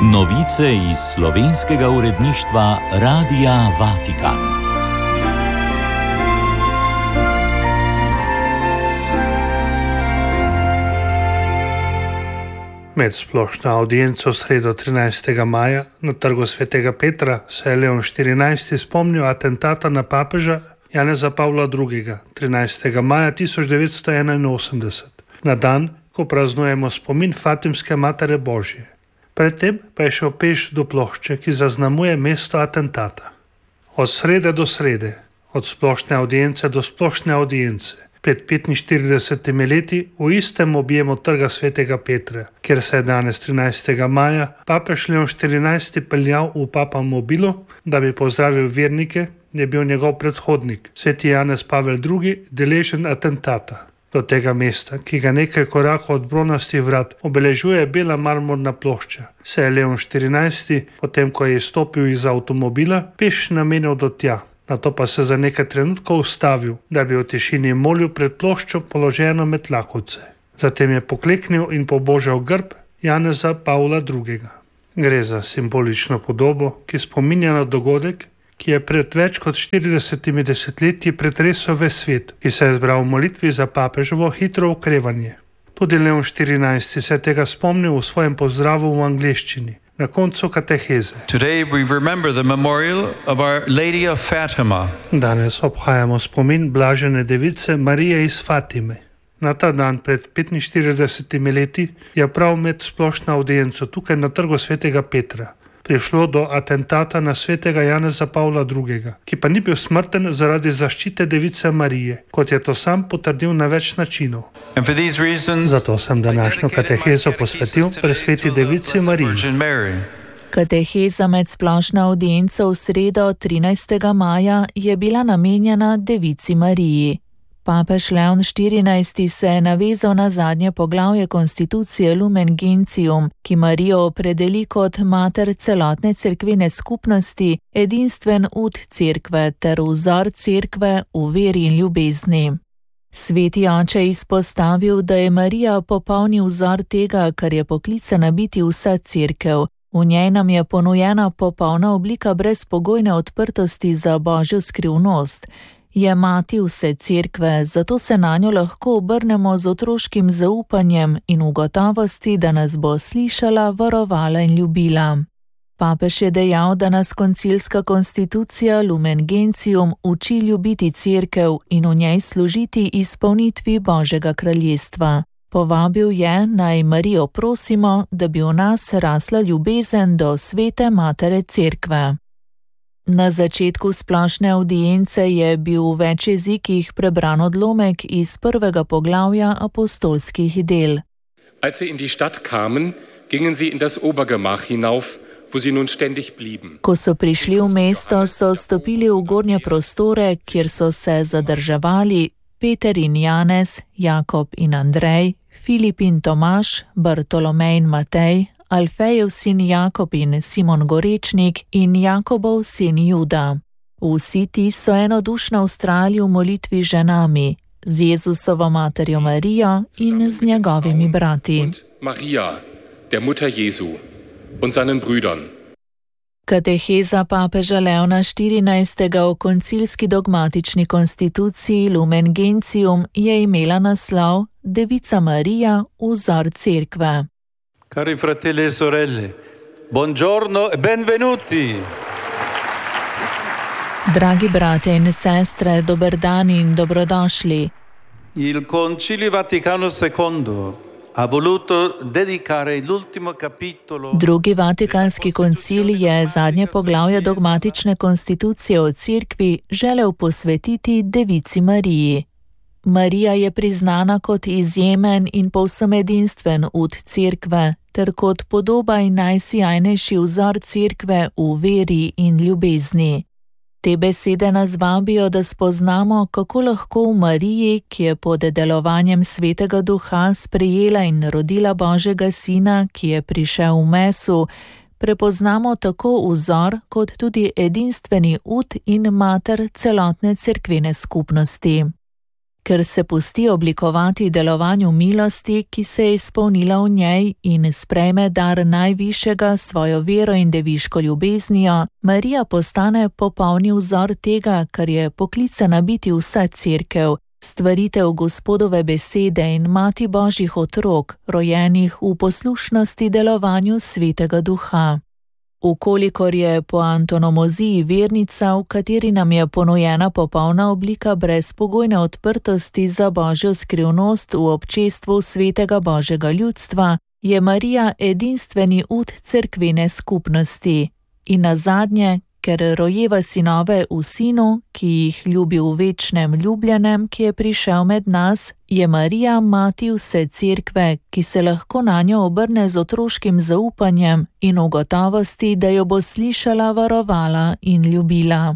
Novice iz slovenskega uredništva Radia Vatikan. Med splošno avdienco v sredo 13. maja na trgu svetega Petra se je Leon XIV spomnil atentata na papeža Janeza Pavla II. 13. maja 1981, na dan, ko praznujemo spomin Fatimske Matere Božje. Predtem pa je šel peš do plošče, ki zaznamuje mesto atentata. Od srede do srede, od splošne avdience do splošne audience, pred 45 leti v istem objemu trga svetega Petra, kjer se je danes 13. maja papež Leon XIV peljal v papamobilu, da bi pozdravil vernike, je bil njegov predhodnik, sveti Janez Pavel II, deležen atentata. Do tega mesta, ki ga nekaj korakov od bronastih vrat obeležuje bela marmorna plošča, se je Leon XIV, potem ko je izstopil iz avtomobila, peš namenil do tja. Nato pa se za nekaj trenutkov ustavil, da bi v tišini molil pred ploščo položeno med lakovce. Zatem je pokleknil in pobožal grb Janeza Pavla II. Gre za simbolično podobo, ki spominja na dogodek, ki je pred več kot 40 desetletji pretresel ves svet, ki se je zbral v molitvi za papeževo hitro okrevanje. Tudi Leon XIV se je tega spomnil v svojem pozdravu v angleščini, na koncu kateheze. Today we remember the memorial of Our Lady of Fatima. Danes obhajamo spomin blažene device Marije iz Fatime. Na ta dan pred 45 leti je prav med splošno audienco tukaj na trgu svetega Petra prišlo do atentata na svetega Janeza Pavla II., ki pa ni bil smrten zaradi zaščite device Marije, kot je to sam potrdil na več načinov. Zato sem današnjo katehezo posvetil presveti devici Mariji. Kateheza med splošno audienco v sredo 13. maja je bila namenjena devici Mariji. Papež Leon XIV se je navezal na zadnje poglavje konstitucije Lumen Gentium, ki Marijo opredeli kot mater celotne cerkvene skupnosti, edinstven ud cerkve ter vzor cerkve v veri in ljubezni. Sveti oče je izpostavil, da je Marija popolni vzor tega, kar je poklicana biti vsa cerkev. V njej nam je ponujena popolna oblika brezpogojne odprtosti za Božjo skrivnost. Je mati vse cerkve, zato se na njo lahko obrnemo z otroškim zaupanjem in v gotovosti, da nas bo slišala, varovala in ljubila. Papež je dejal, da nas koncilska konstitucija Lumen Gentium uči ljubiti cerkev in v njej služiti izpolnitvi Božjega kraljestva. Povabil je, naj Marijo prosimo, da bi v nas rasla ljubezen do svete matere cerkve. Na začetku splošne audience je bil v več jezikih prebran odlomek iz prvega poglavja apostolskih del. Als sie in die Stadt kamen, gingen sie in das Obergemach hinauf, wo sie nun ständig blieben. Ko so prišli v mesto, so stopili v gornje prostore, kjer so se zadrževali Peter in Janez, Jakob in Andrej, Filip in Tomaž, Bartolomej in Matej, Alfejev sin Jakob in Simon Gorečnik in Jakobov sin Juda. Vsi ti so enodušno vztrajali v molitvi z ženami, z Jezusovo materjo Marijo in z njegovimi brati. Maria, der Mutter Jesu, und seinen Brüdern. Kateheza papeža Leona XIV. O koncilski dogmatični konstituciji Lumen Gentium je imela naslov Devica Marija, vzor cerkve. Cari fratelli e sorelle, buongiorno e benvenuti. Dragi brate in sestre, dober dan in dobrodošli. Il Concilio Vaticano II ha voluto dedicare l'ultimo capitolo. Drugi Vatikanski koncil je zadnje poglavje dogmatične konstitucije o cerkvi želel posvetiti devici Mariji. Marija je priznana kot izjemen in povsem edinstven ud cerkve, ter kot podoba in najsijajnejši vzor cerkve v veri in ljubezni. Te besede nas vabijo, da spoznamo, kako lahko v Mariji, ki je pod delovanjem Svetega Duha sprejela in rodila Božjega Sina, ki je prišel v mesu, prepoznamo tako vzor kot tudi edinstveni ud in mater celotne cerkvene skupnosti. ker se pusti oblikovati delovanju milosti, ki se je izpolnila v njej in sprejme dar najvišjega svojo vero in deviško ljubeznijo, Marija postane popolni vzor tega, kar je poklicana biti vsa cerkev, stvaritev Gospodove besede in mati Božjih otrok, rojenih v poslušnosti delovanju Svetega Duha. Ukolikor je po antonomoziji vernica, v kateri nam je ponujena popolna oblika brezpogojne odprtosti za Božjo skrivnost v občestvu svetega Božjega ljudstva, je Marija edinstveni ud cerkvene skupnosti. In nazadnje, ker rojeva sinove v Sinu, ki jih ljubi v večnem ljubljenem, ki je prišel med nas, je Marija mati vse cerkve, ki se lahko nanjo obrne z otroškim zaupanjem in v gotovosti, da jo bo slišala, varovala in ljubila.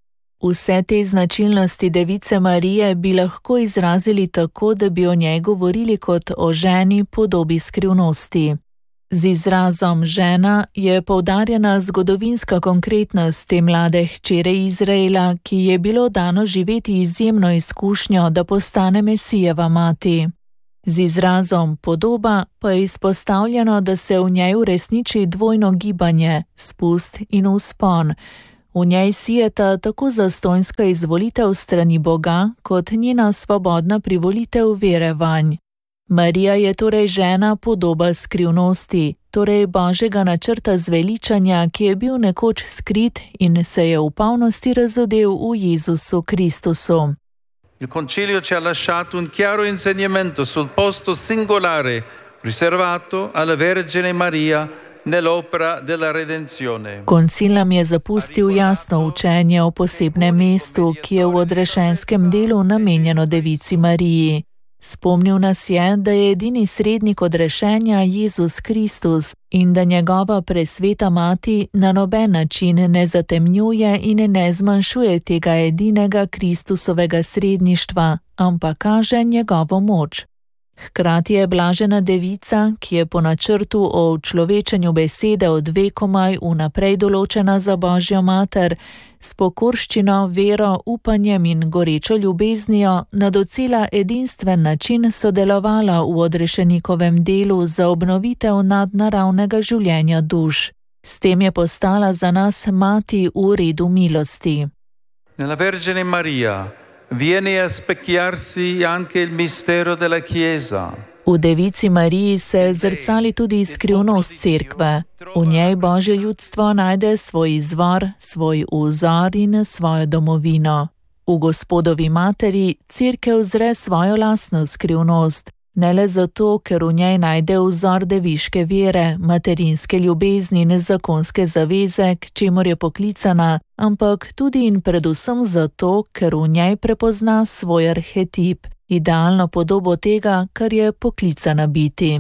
Vse te značilnosti Device Marije bi lahko izrazili tako, da bi o njej govorili kot o ženi podobi skrivnosti. Z izrazom žena je poudarjena zgodovinska konkretnost te mlade hčere Izraela, ki je bilo dano živeti izjemno izkušnjo, da postane Mesijeva mati. Z izrazom podoba pa je izpostavljeno, da se v njej uresniči dvojno gibanje, spust in vzpon. V njej sijeta tako zastonjska izvolitev strani Boga, kot njena svobodna privolitev vere vanj. Marija je torej žena podoba skrivnosti, torej Božjega načrta zveličanja, ki je bil nekoč skrit in se je v polnosti razodel v Jezusu Kristusu. Il Concilio ci ha lasciato un chiaro insegnamento sul posto singolare riservato alla Vergine Maria nell'opera della redenzione. Koncil nam je zapustil jasno učenje o posebnem mestu, ki je v odrešenskem delu namenjeno Devici Mariji. Spomnil nas je, da je edini srednik odrešenja Jezus Kristus in da njegova presveta mati na noben način ne zatemnjuje in ne zmanjšuje tega edinega Kristusovega sredništva, ampak kaže njegovo moč. Hkrati je blažena devica, ki je po načrtu o človečenju besede od vekomaj vnaprej določena za Božjo mater, s pokorščino, vero, upanjem in gorečo ljubeznijo na docela edinstven način sodelovala v odrešenikovem delu za obnovitev nadnaravnega življenja duš. S tem je postala za nas mati v redu milosti. Nella Vergine Maria viene a specchiarsi anche il mistero della Chiesa. V Devici Mariji se zrcali tudi skrivnost cerkve. V njej Božje ljudstvo najde svoj izvor, svoj vzor in svojo domovino. V Gospodovi materi cerkev zre svojo lastno skrivnost, ne le zato, ker v njej najde vzor deviške vere, materinske ljubezni in zakonske zaveze, k čemur je poklicana, ampak tudi in predvsem zato, ker v njej prepozna svoj arhetip, idealno podobo tega, kar je poklicana biti.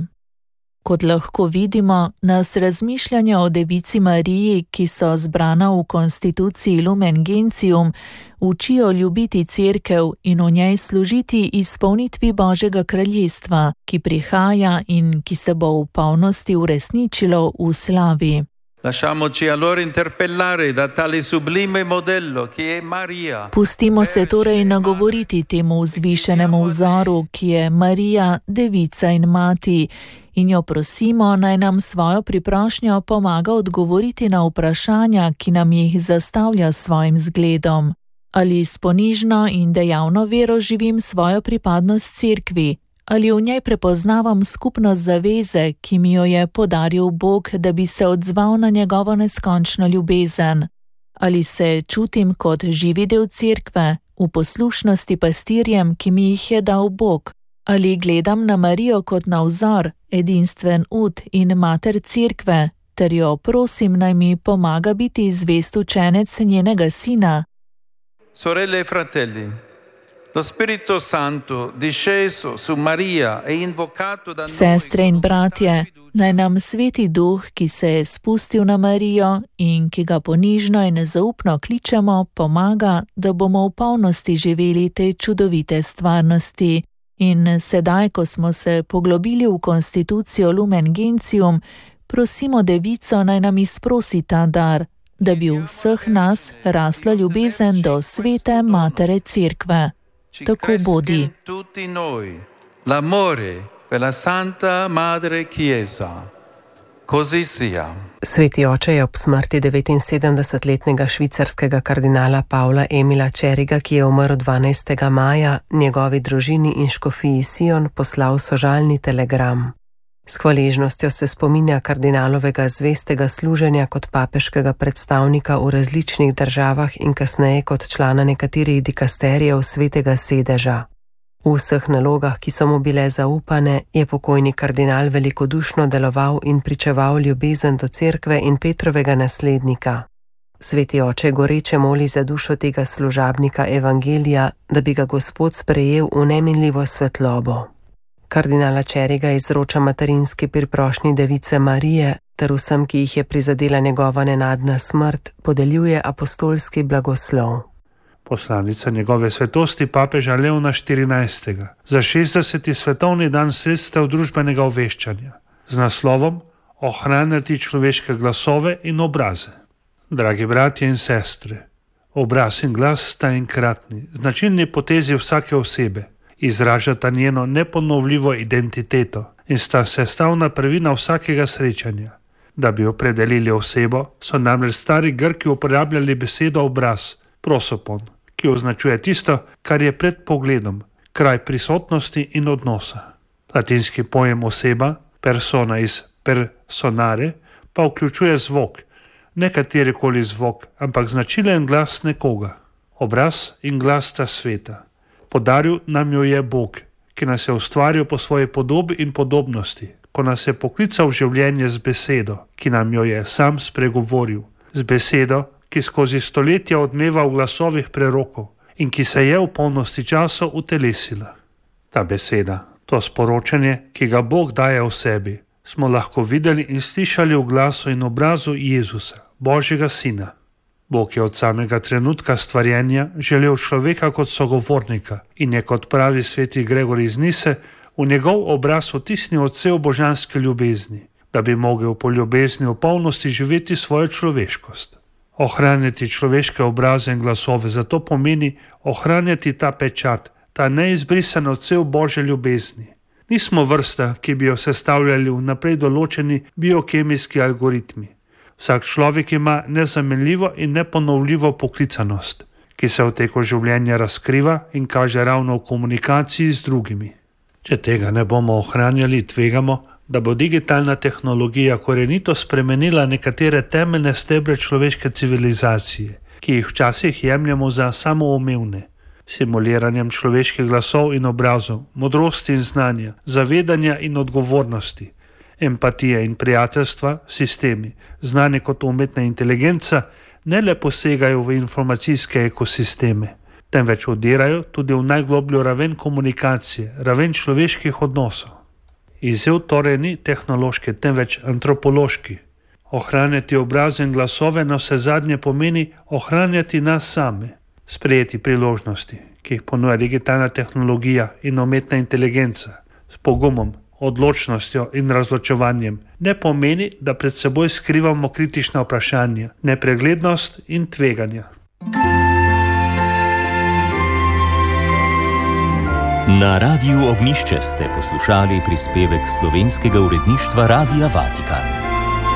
Kot lahko vidimo, nas razmišljanja o Devici Mariji, ki so zbrana v konstituciji Lumen Gentium, učijo ljubiti cerkev in v njej služiti izpolnitvi Božjega kraljestva, ki prihaja in ki se bo v polnosti uresničilo v slavi. Lasciamoci allora interpellare da tale sublime modello che è Maria. Pustimo se torej nagovoriti temu vzvišenemu vzoru, ki je Marija, devica in mati, in jo prosimo, naj nam svojo priprošnjo pomaga odgovoriti na vprašanja, ki nam jih zastavlja s svojim zgledom. Ali s ponižno in dejavno vero živim svojo pripadnost cerkvi? Ali v njej prepoznavam skupnost zaveze, ki mi jo je podaril Bog, da bi se odzval na njegovo neskončno ljubezen? Ali se čutim kot živi del cerkve, v poslušnosti pastirjem, ki mi jih je dal Bog? Ali gledam na Marijo kot na vzor, edinstven ud in mater cerkve, ter jo prosim, naj mi pomaga biti zvest učenec njenega sina? Sorelle e fratelli, lo Spirito Santo disceso su Maria e invocato da noi. Sestre in bratje, naj nam Sveti Duh, ki se je spustil na Marijo in ki ga ponižno in zaupno kličemo, pomaga, da bomo v polnosti živeli te čudovite stvarnosti. In sedaj, ko smo se poglobili v konstitucijo Lumen Gentium, prosimo Devico, naj nam izprosi ta dar, da bi v vseh nas rasla ljubezen do svete matere cerkve. tako bodi. L'amore per la Santa Madre Chiesa. Così sia. Sveti oče je ob smrti 79-letnega švicarskega kardinala Pavla Emila Čeriga, ki je umrl 12. maja, njegovi družini in škofiji Sion poslal sožalni telegram. S hvaležnostjo se spominja kardinalovega zvestega služenja kot papeškega predstavnika v različnih državah in kasneje kot člana nekaterih dikasterijev Svetega sedeža. V vseh nalogah, ki so mu bile zaupane, je pokojni kardinal velikodušno deloval in pričeval ljubezen do cerkve in Petrovega naslednika. Sveti oče goreče moli za dušo tega služabnika evangelija, da bi ga Gospod sprejel v neminljivo svetlobo. Kardinala Čeriga izroča materinski priprošnji Device Marije, ter vsem, ki jih je prizadela njegova nenadna smrt, podeljuje apostolski blagoslov. Poslanica njegove svetosti papeža Leona XIV. Za 60. svetovni dan sredstev družbenega obveščanja z naslovom Ohranjati človeške glasove in obraze. Dragi bratje in sestre, obraz in glas sta enkratni, značilni potezi vsake osebe, izražata njeno neponovljivo identiteto in sta sestavna prvina vsakega srečanja. Da bi opredelili osebo, so namreč stari Grki uporabljali besedo obraz, prosopon, ki označuje tisto, kar je pred pogledom, kraj prisotnosti in odnosa. Latinski pojem oseba, persona iz personare, pa vključuje zvok, ne katerikoli zvok, ampak značilen glas nekoga. Obraz in glas sta sveta. Podaril nam jo je Bog, ki nas je ustvaril po svoji podobi in podobnosti, ko nas je poklical v življenje z besedo, ki nam jo je sam spregovoril, z besedo, ki skozi stoletja odmeva v glasovih prerokov in ki se je v polnosti časa utelesila. Ta beseda, to sporočanje, ki ga Bog daje v sebi, smo lahko videli in slišali v glasu in obrazu Jezusa, Božjega Sina. Bog je od samega trenutka stvarjenja želel človeka kot sogovornika in je, kot pravi sveti Gregor iz Nise, v njegov obraz vtisnil odsev božanske ljubezni, da bi mogel po ljubezni v polnosti živeti svojo človeškost. Ohranjati človeške obraze in glasove zato pomeni ohranjati ta pečat, ta neizbrisan odsev Božje ljubezni. Nismo vrsta, ki bi jo sestavljali v naprej določeni biokemijski algoritmi. Vsak človek ima nezamenljivo in neponovljivo poklicanost, ki se v teku življenja razkriva in kaže ravno v komunikaciji z drugimi. Če tega ne bomo ohranjali, tvegamo, da bo digitalna tehnologija korenito spremenila nekatere temeljne stebre človeške civilizacije, ki jih včasih jemljemo za samoumevne. Simuliranjem človeških glasov in obrazov, modrosti in znanja, zavedanja in odgovornosti, empatije in prijateljstva, sistemi, znani kot umetna inteligenca, ne le posegajo v informacijske ekosisteme, temveč vdirajo tudi v najglobljo raven komunikacije, raven človeških odnosov. Izziv torej ni tehnološki, temveč antropološki. Ohranjati obraze in glasove na vse zadnje pomeni ohranjati nas same, sprejeti priložnosti, ki jih ponuja digitalna tehnologija in umetna inteligenca, s pogumom, odločnostjo in razločevanjem, ne pomeni, da pred seboj skrivamo kritična vprašanja, nepreglednost in tveganja. Na Radiu Ognjišče ste poslušali prispevek slovenskega uredništva Radia Vatikan.